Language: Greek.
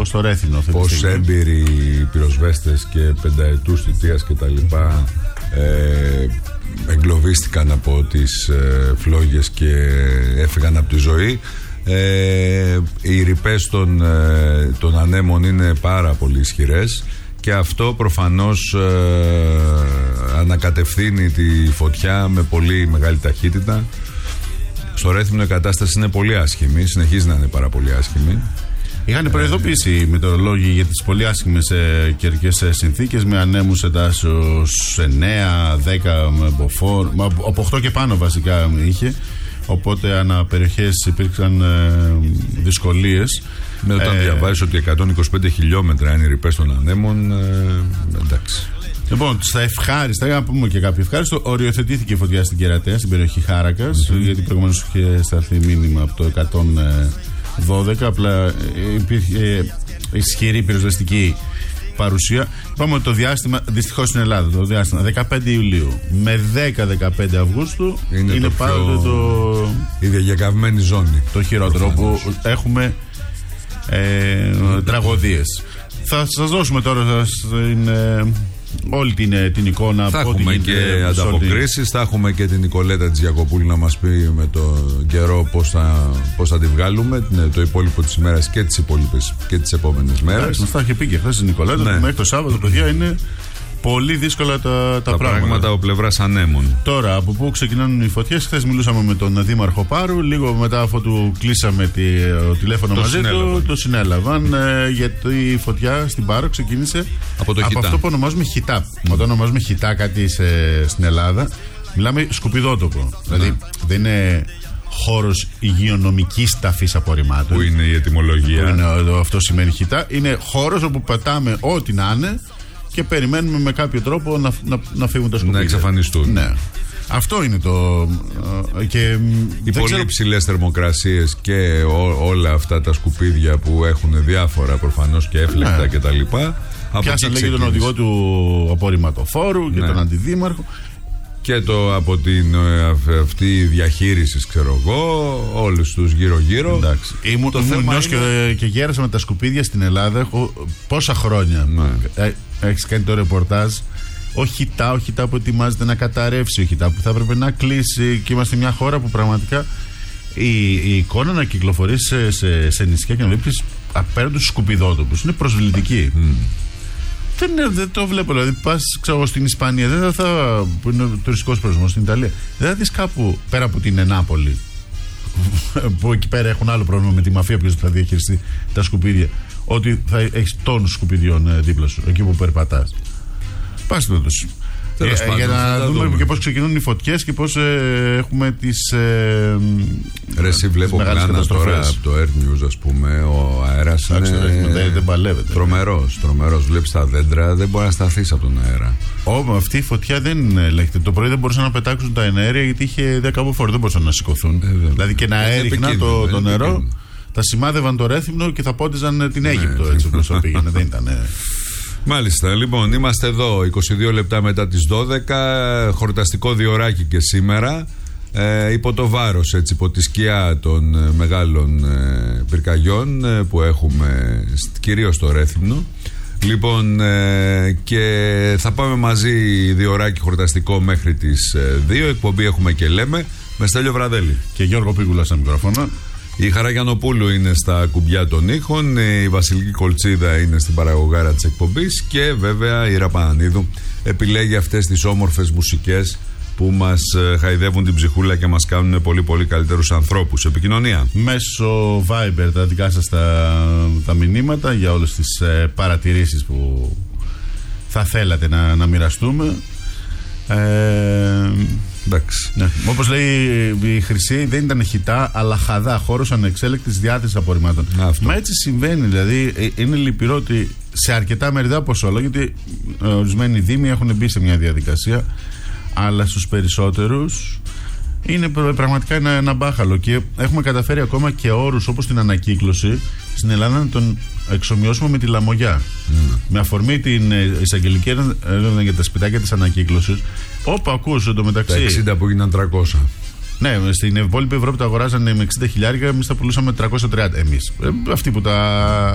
στο Ρέθινο. Πώς έμπειροι πυροσβέστες και πενταετούς θητείας και τα λοιπά εγκλωβίστηκαν από τις φλόγες και έφυγαν από τη ζωή. Οι ρηπές των ανέμων είναι πάρα πολύ ισχυρές και αυτό προφανώς ανακατευθύνει τη φωτιά με πολύ μεγάλη ταχύτητα. Στο Ρέθυμνο η κατάσταση είναι πολύ άσχημη, συνεχίζει να είναι πάρα πολύ άσχημη. Είχαν προειδοποιήσει οι μετεωρολόγοι για τις πολύ άσχημες καιρικές συνθήκες με ανέμους εντάσσεως 9, 10 μποφόρ, από 8 και πάνω βασικά είχε. Οπότε ανά περιοχές υπήρξαν δυσκολίες. Όταν διαβάζεις ότι 125 χιλιόμετρα είναι οι ρηπές των ανέμων, εντάξει. Λοιπόν, στα ευχάριστα, για να πούμε και κάποιο ευχάριστο, οριοθετήθηκε η φωτιά στην Κερατέα, στην περιοχή Χάρακας, γιατί προηγουμένως είχε σταλθεί μήνυμα από το 112. Απλά υπήρχε ισχυρή πυροσβεστική παρουσία. Είπαμε ότι το διάστημα, δυστυχώς στην Ελλάδα, το διάστημα 15 Ιουλίου με 10-15 Αυγούστου είναι πάντοτε η διαγεγραμμένη ζώνη. Το χειρότερο, που έχουμε τραγωδίες. Θα σας δώσουμε τώρα όλη την εικόνα. Θα έχουμε και ανταποκρίσεις, θα έχουμε και την Νικολέτα της Γιακοπούλη να μας πει με τον καιρό πώς θα τη βγάλουμε το υπόλοιπο της ημέρας και τις υπόλοιπες και τις επόμενες μέρες. Μας τα είχε πει και χθες η Νικολέτα, ναι. Μέχρι το Σάββατο, παιδιά, είναι πολύ δύσκολα τα πράγματα από πλευράς ανέμων. Τώρα, από πού ξεκινάνε οι φωτιές? Χθες μιλούσαμε με τον Δήμαρχο Πάρου. Λίγο μετά, αφού του κλείσαμε το τηλέφωνο μαζί του, το συνέλαβαν. Γιατί η φωτιά στην Πάρο ξεκίνησε από αυτό που ονομάζουμε χιτά. Όταν ονομάζουμε χιτά κάτι στην Ελλάδα, μιλάμε σκουπιδότοπο. Δηλαδή δεν είναι χώρος υγειονομικής ταφής απορριμμάτων. Που είναι η ετυμολογία. Αυτό σημαίνει χιτά. Είναι χώρος όπου πατάμε ό,τι να είναι και περιμένουμε με κάποιο τρόπο να φύγουν τα σκουπίδια. Να εξαφανιστούν. Ναι. Αυτό είναι το. Και οι πολύ υψηλές θερμοκρασίες και όλα αυτά τα σκουπίδια που έχουν διάφορα προφανώς και έφλεκτα κτλ. Πιάσαν λέγει τον οδηγό του απορριμματοφόρου και τον αντιδήμαρχο. Και από την αυτή διαχείριση, ξέρω εγώ, όλους τους γύρω-γύρω. Εντάξει. Ήμουν και γέρασα με τα σκουπίδια στην Ελλάδα. Έχω πόσα χρόνια. Ναι. Έχεις κάνει το ρεπορτάζ. Ο χιτά που ετοιμάζεται να καταρρεύσει, ο χιτά που θα έπρεπε να κλείσει. Και είμαστε μια χώρα που πραγματικά η εικόνα να κυκλοφορείς σε νησιά και να βλέπεις απέραντους σκουπιδότοπους είναι προσβλητική. Δεν το βλέπω. Δηλαδή, πας στην Ισπανία, που είναι τουριστικός προορισμός, στην Ιταλία, δεν θα δεις κάπου πέρα από την Νάπολη, που εκεί πέρα έχουν άλλο πρόβλημα με τη μαφία, ποιος θα διαχειριστεί τα σκουπίδια, ότι θα έχεις τόνους σκουπιδιών δίπλα σου, εκεί που περπατάς. Πας τότε. Για να δούμε και πώς ξεκινούν οι φωτιές και πώς έχουμε τις εσύ βλέπω πλάνα τώρα από το Air News, ας πούμε. Ο αέρας δεν παλεύεται. Τρομερός. Βλέπεις τα δέντρα, δεν μπορεί να σταθείς από τον αέρα. Αυτή η φωτιά δεν λέγεται. Το πρωί δεν μπορούσαν να πετάξουν τα εναέρια γιατί είχε 10 αποφόροι, δεν μπορούσαν να σηκωθούν. Δηλαδή και να έριχναν το νερό, τα σημάδευαν το Ρέθυμνο και θα πόντιζαν την Αίγυπτο έτσι όπως πήγαινε. Δεν ήταν. Μάλιστα, λοιπόν, είμαστε εδώ 22 λεπτά μετά τις 12. Χορταστικό διωράκι και σήμερα. Υπό το βάρος, έτσι, υπό τη σκιά των μεγάλων πυρκαγιών που έχουμε κυρίως στο Ρέθυμνο. Λοιπόν, και θα πάμε μαζί διωράκι χορταστικό μέχρι τις 2. Εκπομπή έχουμε και λέμε με Στέλιο Βραδέλη και Γιώργο Πίγουλα στα μικρόφωνα. Η Χαραγιανοπούλου είναι στα κουμπιά των ήχων, η Βασιλική Κολτσίδα είναι στην παραγωγάρα της εκπομπής και βέβαια η Ραπανανίδου επιλέγει αυτές τις όμορφες μουσικές που μας χαϊδεύουν την ψυχούλα και μας κάνουν πολύ πολύ καλύτερους ανθρώπους. Επικοινωνία μέσω Viber, τα δικά σας τα μηνύματα για όλες τις παρατηρήσεις που θα θέλατε να μοιραστούμε. Εντάξει. Ναι. Όπως λέει η Χρυσή, δεν ήταν χιτά, αλλά χαδά, χώρος ανεξέλεκτης διάθεσης απορριμμάτων. Μα έτσι συμβαίνει, δηλαδή είναι λυπηρό ότι σε αρκετά μέρη, δεν ποσό, γιατί ορισμένοι δήμοι έχουν μπει σε μια διαδικασία, αλλά στους περισσότερους είναι πραγματικά ένα μπάχαλο και έχουμε καταφέρει ακόμα και όρους όπως την ανακύκλωση στην Ελλάδα να τον εξομοιώσουμε με τη λαμογιά. Με αφορμή την εισαγγελική έρευνα για τα σπιτάκια της ανακύκλωσης, όπου ακούς εντωμεταξύ. Τα 60 που έγιναν 300. Ναι, στην υπόλοιπη Ευρώπη τα αγοράζανε με 60.000, εμείς τα πουλούσαμε 330. Εμείς. Αυτοί που τα